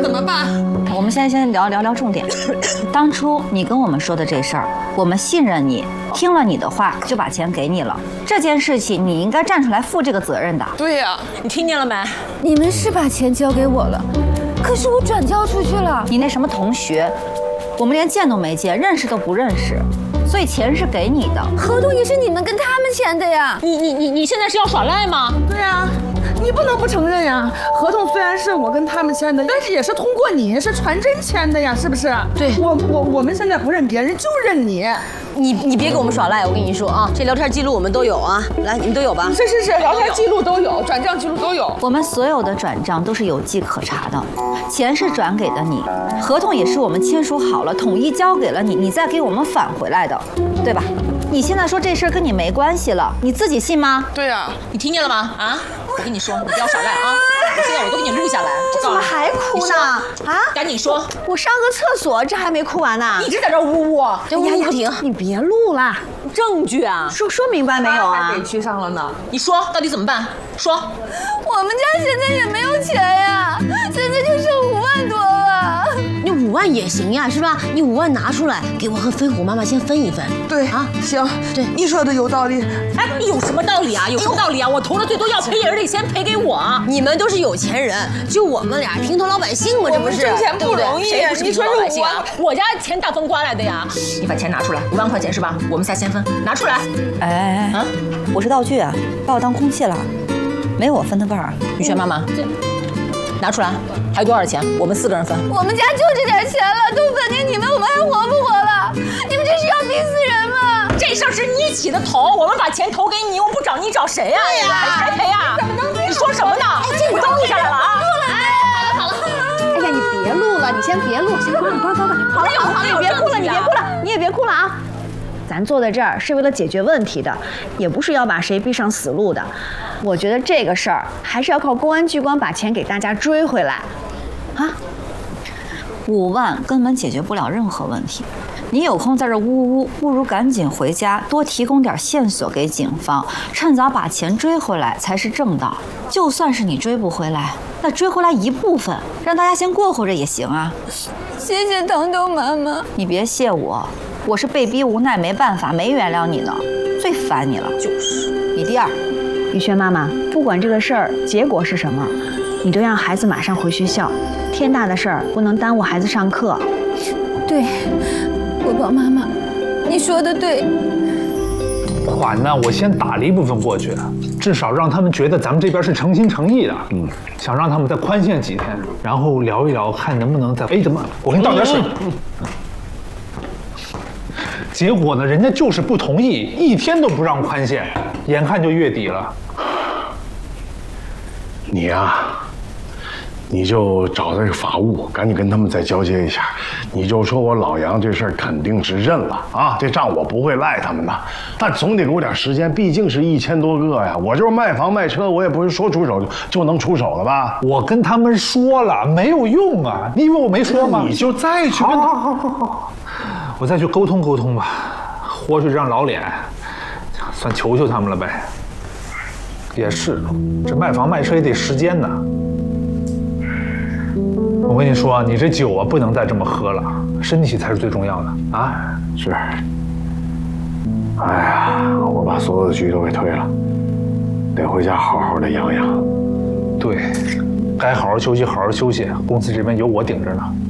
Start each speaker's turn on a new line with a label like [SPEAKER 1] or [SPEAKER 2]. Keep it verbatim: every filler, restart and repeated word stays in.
[SPEAKER 1] 怎么办？
[SPEAKER 2] 我们现在先聊聊聊重点。当初你跟我们说的这事儿，我们信任你，听了你的话就把钱给你了。这件事情你应该站出来负这个责任的。
[SPEAKER 1] 对呀、啊，
[SPEAKER 3] 你听见了没？
[SPEAKER 4] 你们是把钱交给我了，可是我转交出去了。
[SPEAKER 2] 你那什么同学，我们连见都没见，认识都不认识，所以钱是给你的。
[SPEAKER 4] 合同也是你们跟他们签的呀。
[SPEAKER 3] 你你你你现在是要耍赖吗？
[SPEAKER 1] 对呀、啊。你不能不承认呀！合同虽然是我跟他们签的，但是也是通过你，是传真签的呀，是不是？
[SPEAKER 3] 对，
[SPEAKER 1] 我我我们现在不认别人，就认你。
[SPEAKER 3] 你你别给我们耍赖，我跟你说啊，这聊天记录我们都有啊，来，你们都有吧？
[SPEAKER 1] 是是是，聊天记录都有，转账记录都有。
[SPEAKER 2] 我们所有的转账都是有迹可查的，钱是转给的你，合同也是我们签署好了，统一交给了你，你再给我们返回来的，对吧？你现在说这事儿跟你没关系了，你自己信吗？
[SPEAKER 1] 对呀、啊，
[SPEAKER 3] 你听见了吗？啊，我跟你说，你不要耍赖啊！我现在我都给你录下来。
[SPEAKER 5] 这怎么还哭呢？啊！
[SPEAKER 3] 赶紧说，
[SPEAKER 5] 我上个厕所，这还没哭完呢。
[SPEAKER 3] 一直在这呜呜，这呜呜不停。
[SPEAKER 5] 你别录了，
[SPEAKER 3] 证据啊！
[SPEAKER 5] 说说明白没有啊？
[SPEAKER 1] 委屈上了呢。
[SPEAKER 3] 你说到底怎么办？说。
[SPEAKER 4] 我们家现在也没有钱呀，现在就剩五万多了。
[SPEAKER 3] 你五万也行呀，是吧？你五万拿出来，给我和飞虎妈妈先分一分。
[SPEAKER 1] 对啊，行，
[SPEAKER 3] 对，
[SPEAKER 1] 你说的有道理。
[SPEAKER 3] 哎，有什么道理啊？有什么道理啊？我投了最多要赔也是得先赔给我。
[SPEAKER 6] 你们都是有钱人，就我们俩平头老百姓嘛，这不是
[SPEAKER 1] 挣钱不容易。你说
[SPEAKER 3] 是五万，我家钱大风刮来的呀。你把钱拿出来，五万块钱是吧？我们仨先分，拿出来。
[SPEAKER 2] 哎哎哎，啊，我是道具啊，把我当空气了，没有我分的份儿。
[SPEAKER 3] 雨轩妈妈，拿出来，还有多少钱？我们四个人分。
[SPEAKER 4] 我们家就这点钱了，都分给你们，我们还活不活了？你们这是要逼死人吗？
[SPEAKER 3] 这事儿是你起的头，我们把钱投给你，我不找你找谁呀？
[SPEAKER 4] 对呀，
[SPEAKER 3] 谁赔呀？你说什么呢？我都录下来了啊！
[SPEAKER 4] 好了好了，
[SPEAKER 5] 哎呀，你别录了，你先别录，先关了关关关。好了好了，你别哭了，你别哭了，你也别哭了啊！咱坐在这儿是为了解决问题的，也不是要把谁逼上死路的。我觉得这个事儿还是要靠公安机关把钱给大家追回来，啊！
[SPEAKER 2] 五万根本解决不了任何问题。你有空在这呜呜，不如赶紧回家，多提供点线索给警方，趁早把钱追回来才是正道。就算是你追不回来，那追回来一部分，让大家先过活着也行啊。
[SPEAKER 4] 谢谢糖豆妈妈。
[SPEAKER 2] 你别谢我，我是被逼无奈，没办法，没原谅你呢，最烦你了。就是，你第二。
[SPEAKER 5] 雨轩妈妈，不管这个事儿结果是什么，你都让孩子马上回学校。天大的事儿不能耽误孩子上课。
[SPEAKER 4] 对，国宝妈妈，你说的对。
[SPEAKER 7] 款呢，我先打了一部分过去，至少让他们觉得咱们这边是诚心诚意的。嗯，想让他们再宽限几天，然后聊一聊，看能不能再……哎，怎么？我给你倒点水。嗯嗯、结果呢，人家就是不同意，一天都不让宽限，眼看就月底了。
[SPEAKER 8] 你呀、啊，你就找这个法务，赶紧跟他们再交接一下。你就说我老杨这事儿肯定是认了啊，这账我不会赖他们的，但总得给我点时间，毕竟是一千多个呀。我就是卖房卖车，我也不是说出手就就能出手了吧？
[SPEAKER 7] 我跟他们说了，没有用啊！你以为我没说吗？
[SPEAKER 8] 你就再去跟他……
[SPEAKER 7] 好好好好好，我再去沟通沟通吧，豁出这张老脸，算求求他们了呗。也是，这卖房卖车也得时间呢。我跟你说，你这酒啊不能再这么喝了，身体才是最重要的啊！
[SPEAKER 8] 是。哎呀，我把所有的局都给推了，得回家好好的养养。
[SPEAKER 7] 对，该好好休息，好好休息。公司这边有我顶着呢。